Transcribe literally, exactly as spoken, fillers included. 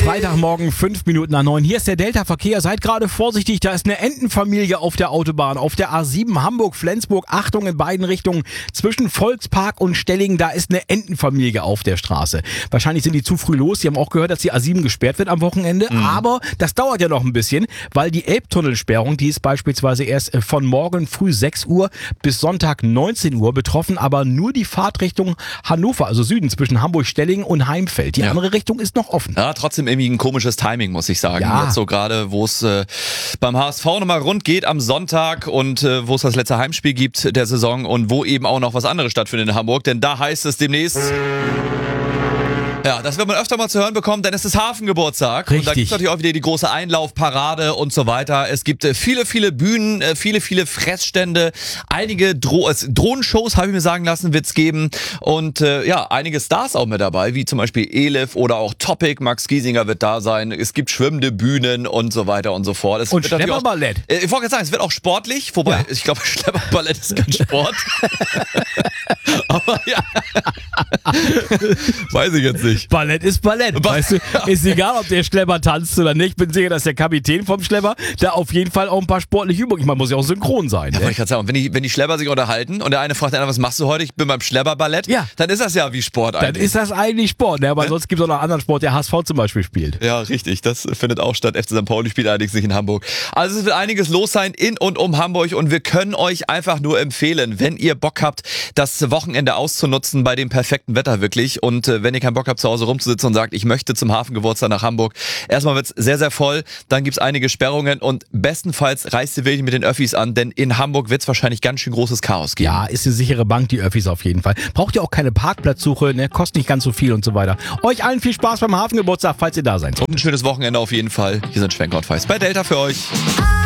Freitagmorgen, fünf Minuten nach neun. Hier ist der Delta-Verkehr. Seid gerade vorsichtig, da ist eine Entenfamilie auf der Autobahn. Auf der A sieben Hamburg-Flensburg. Achtung in beiden Richtungen. Zwischen Volkspark und Stellingen, da ist eine Entenfamilie auf der Straße. Wahrscheinlich sind die zu früh los. Sie haben auch gehört, dass die A sieben gesperrt wird am Wochenende. Mhm. Aber das dauert ja noch ein bisschen, weil die Elbtunnelsperrung, die ist beispielsweise erst von morgen früh sechs Uhr bis Sonntag neunzehn Uhr betroffen. Aber nur die Fahrtrichtung Hannover, also Süden, zwischen Hamburg-Stellingen und Heimfeld. Die Ja. andere Richtung ist noch offen. Ja, trotzdem irgendwie ein komisches Timing, muss ich sagen. Ja. Jetzt so gerade, wo es äh, beim H S V nochmal rund geht am Sonntag und äh, wo es das letzte Heimspiel gibt der Saison und wo eben auch noch was anderes stattfindet in Hamburg, denn da heißt es demnächst... Ja, das wird man öfter mal zu hören bekommen, denn es ist Hafengeburtstag. Richtig. Und da gibt es natürlich auch wieder die große Einlaufparade und so weiter. Es gibt äh, viele, viele Bühnen, äh, viele, viele Fressstände. Einige Dro- äh, Drohnenshows, habe ich mir sagen lassen, wird es geben. Und äh, ja, einige Stars auch mit dabei, wie zum Beispiel Elif oder auch Topic. Max Giesinger wird da sein. Es gibt schwimmende Bühnen und so weiter und so fort. Es Und wird natürlich auch- Schlepperballett. Äh, ich wollte gerade sagen, es wird auch sportlich, wobei Ja. ich glaube, Schlepperballett ist kein Sport. Aber ja, weiß ich jetzt nicht. Ballett ist Ballett, Ba- weißt du? Ist egal, ob der Schlepper tanzt oder nicht. Ich bin sicher, dass der Kapitän vom Schlepper da auf jeden Fall auch ein paar sportliche Übungen. Ich meine, muss ja auch synchron sein. Ja, Ne? wollte ich gerade sagen, wenn die, wenn die Schlepper sich unterhalten und der eine fragt den anderen, was machst du heute? Ich bin beim Schlepperballett. Ja. Dann ist das ja wie Sport Dann eigentlich. ist das eigentlich Sport, ne? Aber sonst gibt es auch noch einen anderen Sport, der H S V zum Beispiel spielt. Ja, richtig. Das findet auch statt. F C Sankt Pauli spielt allerdings nicht in Hamburg. Also es wird einiges los sein in und um Hamburg und wir können euch einfach nur empfehlen, wenn ihr Bock habt, das Wochenende auszunutzen bei dem perfekten Wetter wirklich und äh, wenn ihr keinen Bock habt, zu Hause rumzusitzen und sagt, ich möchte zum Hafengeburtstag nach Hamburg. Erstmal wird's sehr, sehr voll, dann gibt's einige Sperrungen und bestenfalls reist ihr wirklich mit den Öffis an, denn in Hamburg wird's wahrscheinlich ganz schön großes Chaos geben. Ja, ist eine sichere Bank, die Öffis auf jeden Fall. Braucht ihr auch keine Parkplatzsuche, ne? Kostet nicht ganz so viel und so weiter. Euch allen viel Spaß beim Hafengeburtstag, falls ihr da seid. Und ein schönes Wochenende auf jeden Fall. Hier sind Schwenker und Feist bei Delta für euch.